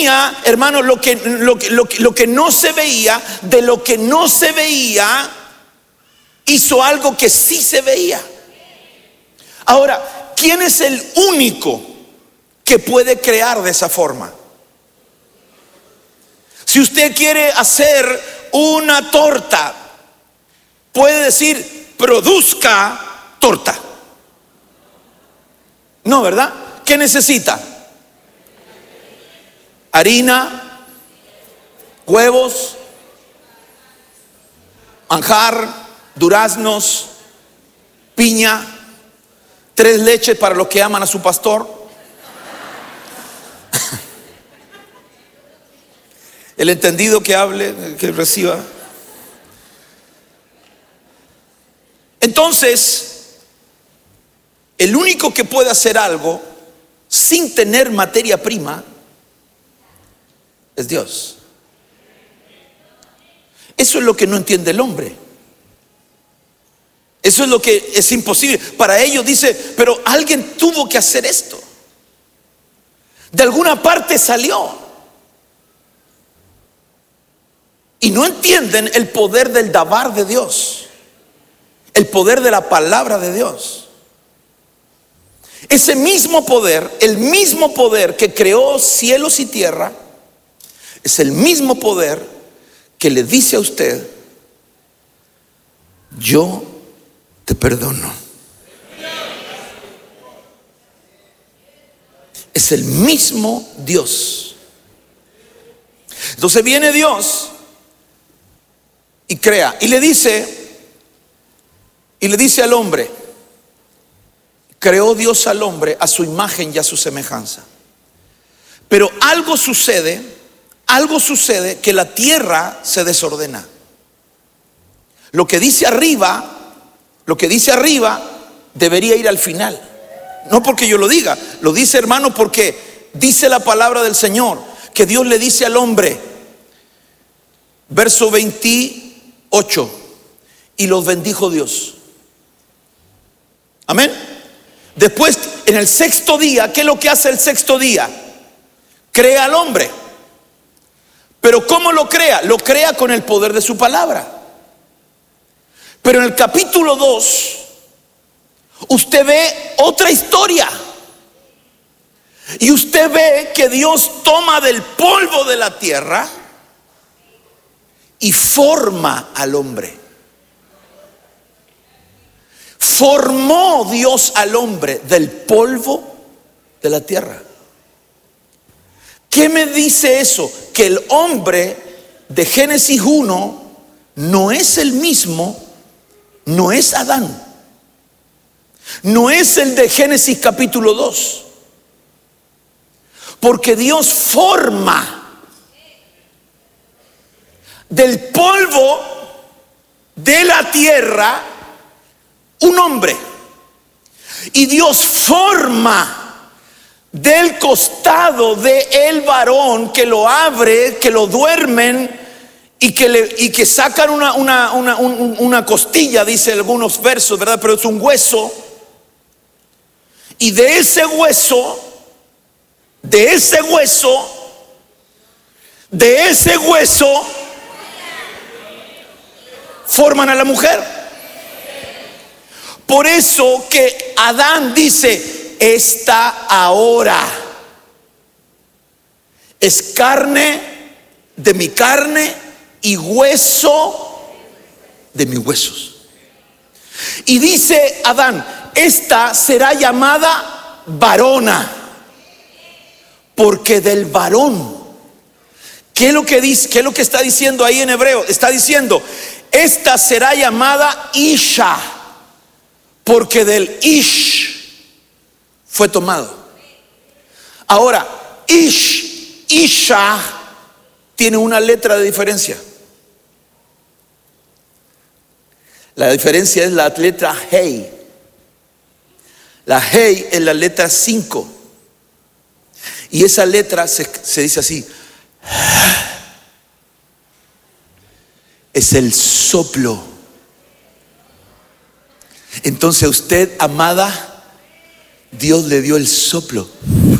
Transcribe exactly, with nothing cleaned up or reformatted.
ponía, hermano, lo que, lo, que, lo, que, lo que no se veía, de lo que no se veía, hizo algo que sí se veía. Ahora, ¿quién es el único que puede crear de esa forma? Si usted quiere hacer una torta, puede decir, produzca torta. No, ¿verdad? ¿Qué necesita? Harina, huevos, manjar, duraznos, piña, tres leches para los que aman a su pastor. El entendido que hable, que reciba. Entonces, el único que puede hacer algo sin tener materia prima es Dios. Eso es lo que no entiende el hombre. Eso es lo que es imposible. Para ellos dice, pero alguien tuvo que hacer esto. De alguna parte salió. Y no entienden el poder del dabar de Dios, el poder de la palabra de Dios. Ese mismo poder, el mismo poder que creó cielos y tierra, es el mismo poder que le dice a usted, yo te perdono. Es el mismo Dios. Entonces viene Dios y crea, y le dice, y le dice al hombre, creó Dios al hombre a su imagen y a su semejanza. Pero algo sucede, algo sucede que la tierra se desordena. Lo que dice arriba, lo que dice arriba debería ir al final. No porque yo lo diga, lo dice, hermano, porque dice la palabra del Señor, que Dios le dice al hombre, verso veintiocho, y los bendijo Dios. Amén. Después, en el sexto día, ¿qué es lo que hace el sexto día? Crea al hombre. Pero ¿cómo lo crea? Lo crea con el poder de su palabra. Pero en el capítulo dos, usted ve otra historia. Y usted ve que Dios toma del polvo de la tierra y forma al hombre. Formó Dios al hombre del polvo de la tierra. ¿Qué me dice eso? Que el hombre de Génesis uno no es el mismo, no es Adán, no es el de Génesis capítulo dos, porque Dios forma del polvo de la tierra un hombre, y Dios forma del costado de el varón, que lo abre, que lo duermen y que, le, y que sacan una, una, una, una costilla, dice algunos versos, ¿verdad? Pero es un hueso. Y de ese hueso, de ese hueso, de ese hueso, forman a la mujer. Por eso que Adán dice, esta ahora es carne de mi carne y hueso de mis huesos. Y dice Adán, esta será llamada varona, porque del varón. ¿Qué es lo que dice? ¿Qué es lo que está diciendo ahí en hebreo? Está diciendo, esta será llamada Isha, porque del Ish fue tomado. Ahora, Ish, Isha tiene una letra de diferencia. La diferencia es la letra Hei. La Hei es la letra cinco. Y esa letra se, se dice así. Es el soplo. Entonces a usted, amada, Dios le dio el soplo.